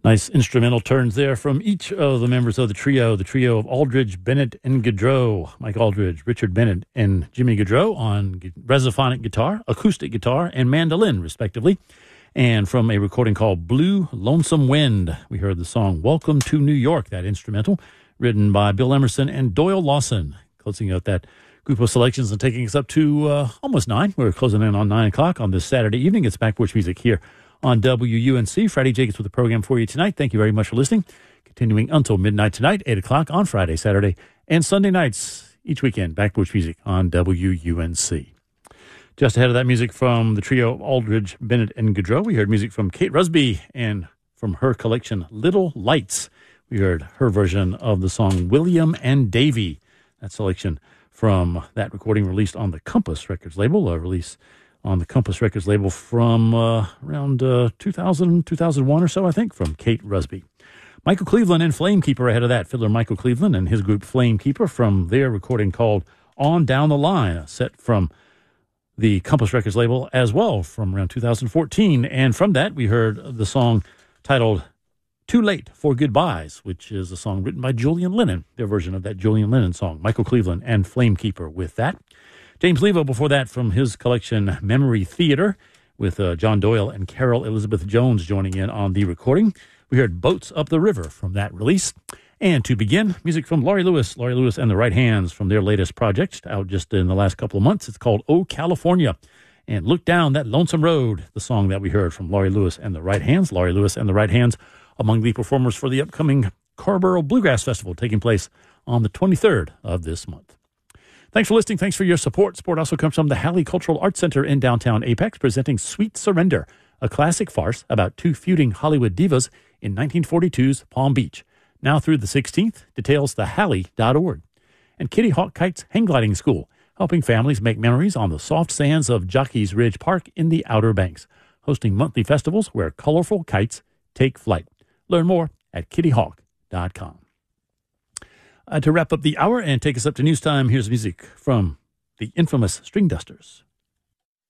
Nice instrumental turns there from each of the members of the trio of Aldridge, Bennett, and Gaudreau. Mike Aldridge, Richard Bennett, and Jimmy Gaudreau on resophonic guitar, acoustic guitar, and mandolin, respectively. And from a recording called Blue Lonesome Wind, we heard the song Welcome to New York, that instrumental, written by Bill Emerson and Doyle Lawson. Closing out that group of selections and taking us up to almost 9. We're closing in on 9 o'clock on this Saturday evening. It's Back Porch Music here on WUNC. Friday Jacobs with the program for you tonight. Thank you very much for listening. Continuing until midnight tonight, 8 o'clock on Friday, Saturday, and Sunday nights each weekend. Back Porch Music on WUNC. Just ahead of that music from the trio of Aldridge, Bennett, and Gaudreau, we heard music from Kate Rusby, and from her collection Little Lights, we heard her version of the song William and Davy. That selection from that recording released on the Compass Records label, a release on the Compass Records label from around 2000, 2001 or so, I think, from Kate Rusby. Michael Cleveland and Flamekeeper ahead of that. Fiddler Michael Cleveland and his group Flamekeeper from their recording called On Down the Line, a set from the Compass Records label as well from around 2014. And from that, we heard the song titled Too Late for Goodbyes, which is a song written by Julian Lennon, their version of that Julian Lennon song. Michael Cleveland and Flamekeeper with that. James Levo before that from his collection Memory Theater with John Doyle and Carol Elizabeth Jones joining in on the recording. We heard Boats Up the River from that release. And to begin, music from Laurie Lewis and the Right Hands from their latest project out just in the last couple of months. It's called Oh, California. And Look Down That Lonesome Road, the song that we heard from Laurie Lewis and the Right Hands. Laurie Lewis and the Right Hands among the performers for the upcoming Carrboro Bluegrass Festival taking place on the 23rd of this month. Thanks for listening. Thanks for your support. Support also comes from the Halley Cultural Arts Center in downtown Apex, presenting Sweet Surrender, a classic farce about two feuding Hollywood divas in 1942's Palm Beach. Now through the 16th, details thehalley.org. And Kitty Hawk Kites Hang Gliding School, helping families make memories on the soft sands of Jockey's Ridge Park in the Outer Banks, hosting monthly festivals where colorful kites take flight. Learn more at kittyhawk.com. To wrap up the hour and take us up to news time, here's music from the infamous String Dusters.